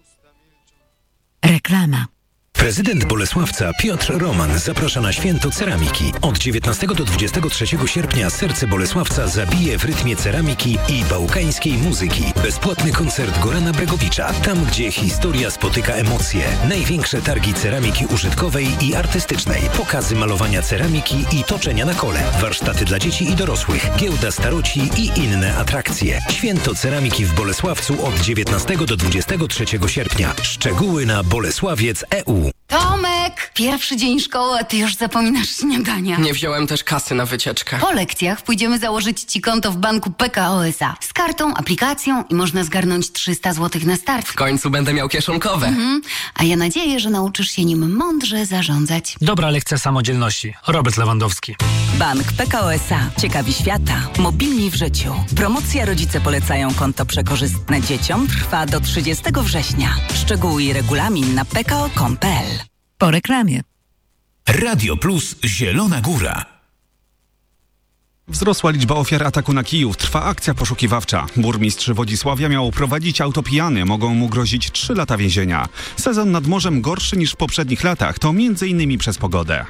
Reklama. Prezydent Bolesławca Piotr Roman zaprasza na Święto Ceramiki. Od 19 do 23 sierpnia serce Bolesławca zabije w rytmie ceramiki i bałkańskiej muzyki. Bezpłatny koncert Gorana Bregowicza. Tam, gdzie historia spotyka emocje. Największe targi ceramiki użytkowej i artystycznej. Pokazy malowania ceramiki i toczenia na kole. Warsztaty dla dzieci i dorosłych. Giełda staroci i inne atrakcje. Święto Ceramiki w Bolesławcu od 19 do 23 sierpnia. Szczegóły na bolesławiec.eu. Tomek! Pierwszy dzień szkoły, a ty już zapominasz śniadania. Nie wziąłem też kasy na wycieczkę. Po lekcjach pójdziemy założyć ci konto w banku PKO SA. Z kartą, aplikacją i można zgarnąć 300 zł na start. W końcu będę miał kieszonkowe. A ja nadzieję, że nauczysz się nim mądrze zarządzać. Dobra lekcja samodzielności. Robert Lewandowski. Bank PKO SA. Ciekawi świata. Mobilni w życiu. Promocja Rodzice polecają konto przekorzystne dzieciom trwa do 30 września. Szczegóły i regulamin na pko.com.pl. Po reklamie. Radio Plus Zielona Góra. Wzrosła liczba ofiar ataku na Kijów. Trwa akcja poszukiwawcza. Burmistrz Wodzisławia miał prowadzić auto pijany. Mogą mu grozić 3 lata więzienia. Sezon nad morzem gorszy niż w poprzednich latach. To m.in. przez pogodę.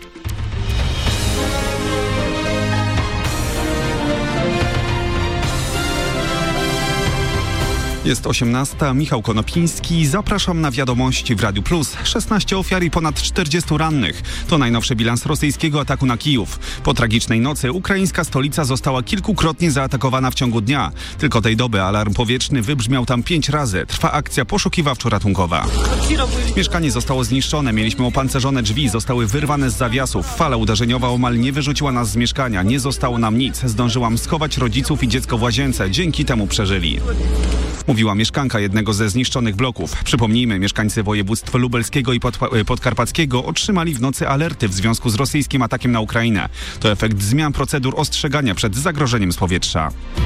Jest 18. Michał Konopiński. Zapraszam na wiadomości w Radiu Plus. 16 ofiar i ponad 40 rannych. To najnowszy bilans rosyjskiego ataku na Kijów. Po tragicznej nocy ukraińska stolica została kilkukrotnie zaatakowana w ciągu dnia. Tylko tej doby alarm powietrzny wybrzmiał tam 5 razy. Trwa akcja poszukiwawczo-ratunkowa. Mieszkanie zostało zniszczone. Mieliśmy opancerzone drzwi. Zostały wyrwane z zawiasów. Fala uderzeniowa omal nie wyrzuciła nas z mieszkania. Nie zostało nam nic. Zdążyłam schować rodziców i dziecko w łazience. Dzięki temu przeżyli. Mówiła mieszkanka jednego ze zniszczonych bloków. Przypomnijmy, mieszkańcy województw lubelskiego i podkarpackiego otrzymali w nocy alerty w związku z rosyjskim atakiem na Ukrainę. To efekt zmian procedur ostrzegania przed zagrożeniem z powietrza.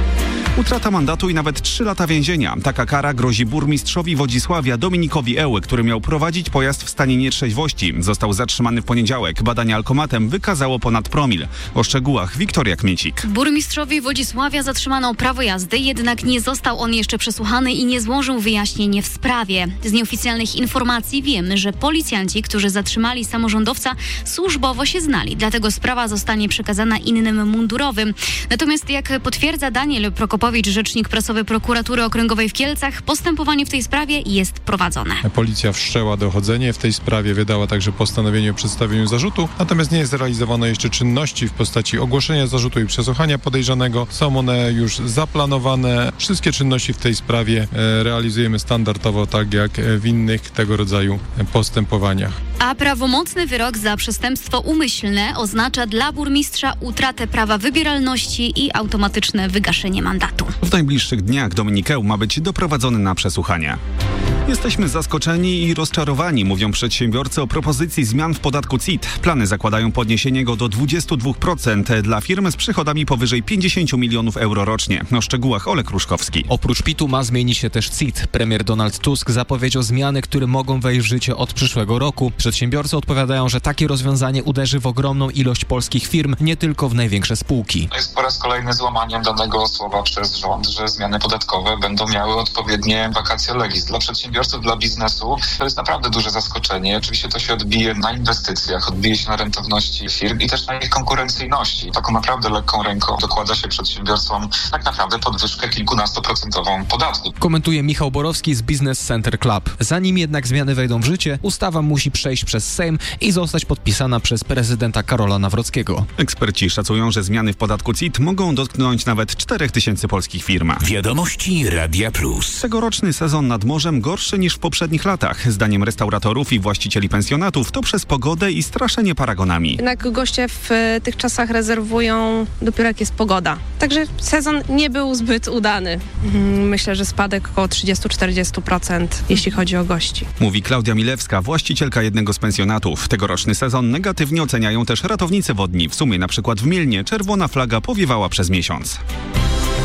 Utrata mandatu i nawet 3 lata więzienia. Taka kara grozi burmistrzowi Wodzisławia Dominikowi Eły, który miał prowadzić pojazd w stanie nietrzeźwości. Został zatrzymany w poniedziałek. Badanie alkomatem wykazało ponad promil. O szczegółach Wiktoria Kmiecik. Burmistrzowi Wodzisławia zatrzymano prawo jazdy, jednak nie został on jeszcze przesłuchany i nie złożył wyjaśnień w sprawie. Z nieoficjalnych informacji wiemy, że policjanci, którzy zatrzymali samorządowca, służbowo się znali. Dlatego sprawa zostanie przekazana innym mundurowym. Natomiast jak potwierdza Daniel Prokopowicz, rzecznik prasowy Prokuratury Okręgowej w Kielcach, postępowanie w tej sprawie jest prowadzone. Policja wszczęła dochodzenie w tej sprawie, wydała także postanowienie o przedstawieniu zarzutu, natomiast nie zrealizowano jeszcze czynności w postaci ogłoszenia zarzutu i przesłuchania podejrzanego. Są one już zaplanowane. Wszystkie czynności w tej sprawie realizujemy standardowo, tak jak w innych tego rodzaju postępowaniach. A prawomocny wyrok za przestępstwo umyślne oznacza dla burmistrza utratę prawa wybieralności i automatyczne wygaszenie mandatu. W najbliższych dniach Dominik Eł ma być doprowadzony na przesłuchanie. Jesteśmy zaskoczeni i rozczarowani, mówią przedsiębiorcy o propozycji zmian w podatku CIT. Plany zakładają podniesienie go do 22% dla firm z przychodami powyżej 50 milionów euro rocznie. O szczegółach Olek Ruszkowski. Oprócz PIT-u ma zmienić się też CIT. Premier Donald Tusk zapowiedział zmiany, które mogą wejść w życie od przyszłego roku. Przedsiębiorcy odpowiadają, że takie rozwiązanie uderzy w ogromną ilość polskich firm, nie tylko w największe spółki. To jest po raz kolejny złamaniem danego słowa przez rząd, że zmiany podatkowe będą miały odpowiednie vacatio legis. Dla przedsiębiorców, dla biznesu to jest naprawdę duże zaskoczenie. Oczywiście to się odbije na inwestycjach, odbije się na rentowności firm i też na ich konkurencyjności. Taką naprawdę lekką ręką dokłada się przedsiębiorstwom tak naprawdę podwyżkę kilkunastoprocentową podatku. Komentuje Michał Borowski z Business Center Club. Zanim jednak zmiany wejdą w życie, ustawa musi przejść przez Sejm i zostać podpisana przez prezydenta Karola Nawrockiego. Eksperci szacują, że zmiany w podatku CIT mogą dotknąć nawet 4000 polskich firm. Wiadomości Radia Plus. Tegoroczny sezon nad morzem gorszy niż w poprzednich latach. Zdaniem restauratorów i właścicieli pensjonatów to przez pogodę i straszenie paragonami. Jednak goście w tych czasach rezerwują dopiero jak jest pogoda. Także sezon nie był zbyt udany. Myślę, że spadek około 30-40%, jeśli chodzi o gości. Mówi Klaudia Milewska, właścicielka jednego z pensjonatów. Tegoroczny sezon negatywnie oceniają też ratownicy wodni. W sumie na przykład w Mielnie czerwona flaga powiewała przez miesiąc.